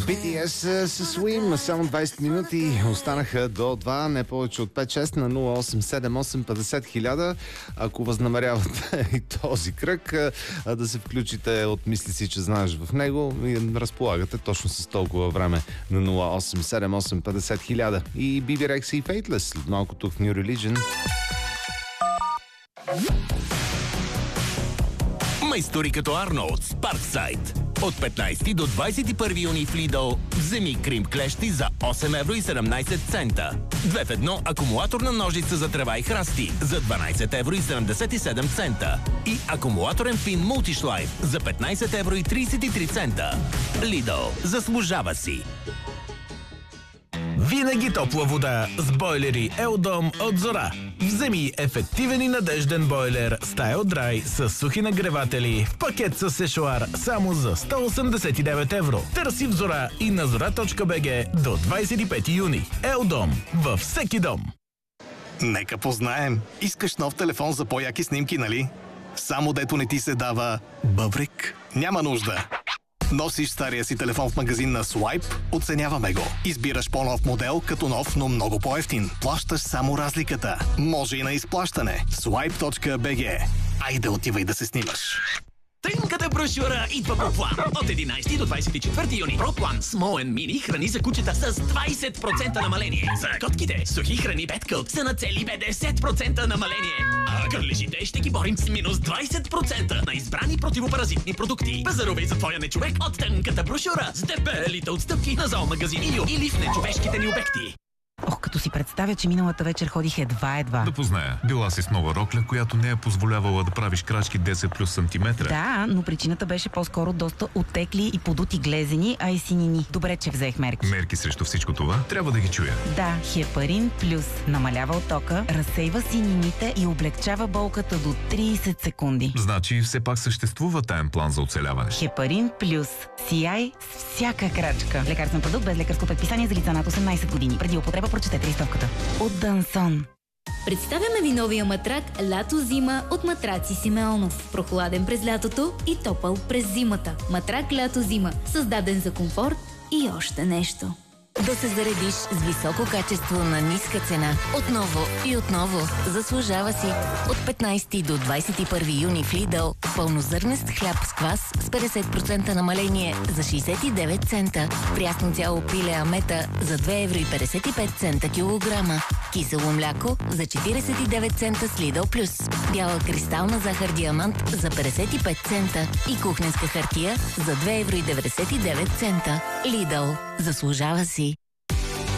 BTS с Swim. Само 20 минути останаха до 2, не повече от 5-6 на 087850 Ако възнамерявате и този кръг да се включите от мисли си, че знаеш в него, разполагате точно с толкова време на 087850 и Bibi Rexa и Faithless. След малко тук в New Religion. Майстори като Арнолд с Парксайд. От 15 до 21 юни в Lidl вземи крем клещи за 8,17 €. 2 в 1 акумулаторна ножица за трева и храсти за 12,77 € и акумулаторен фин Multiшлайф за 15,33 €. Lidl, заслужава си! Винаги топла вода с бойлери Елдом от Зора. Вземи ефективен и надежден бойлер Style Dry с сухи нагреватели в пакет с сешоар само за 189 €. Търси в Зора и на zora.bg до 25 юни. Елдом във всеки дом. Нека познаем. Искаш нов телефон за по-яки снимки, нали? Само дето не ти се дава бъбрик? Няма нужда. Носиш стария си телефон в магазин на Swipe, оценяваме го. Избираш по-нов модел, като нов, но много по-евтин. Плащаш само разликата. Може и на изплащане. Swipe.bg. Айде отивай да се снимаш. Тънката брошура идва по план. От 11 до 24 юни. ProPlan Small and Mini храни за кучета с 20% намаление. За котките сухи храни Petcoat са на цели 50% намаление. А гърлежите ще ги борим с минус 20% на избрани противопаразитни продукти. Пазарувай за твоя нечовек от тънката брошура с дебелите отстъпки на зоомагазин Ио или в нечовешките ни обекти. Ох, като си представя, че миналата вечер ходих едва. Да позная. Била си с нова рокля, която не е позволявала да правиш крачки 10 плюс сантиметра. Да, но причината беше по-скоро доста оттекли и подути глезени, а и синини. Добре, че взех мерки. Мерки срещу всичко това? Трябва да ги чуя. Да, Хепарин Плюс намалява оттока, разсейва синините и облегчава болката до 30 секунди. Значи все пак съществува таен план за оцеляване. Хепарин Плюс. Сияй с всяка крачка. Лекарствен продукт без лекарско предписание за лица над 18 години. Преди употреба прочетете листовката. От Дансон. Представяме ви новия матрак Лято-зима от Матраци Симеонов. Прохладен през лятото и топъл през зимата. Матрак Лято-зима. Създаден за комфорт и още нещо. Да се заредиш с високо качество на ниска цена. Отново и отново. Заслужава си. От 15 до 21 юни в Lidl пълнозърнест хляб с квас с 50% намаление за 69 цента. Прясно цяло пиле амета за 2,55 € килограма. Кисело мляко за 49 цента с Lidl Plus. Бяла кристална захар диамант за 55 цента. И кухненска хартия за 2,99 €. Lidl. Заслужава си.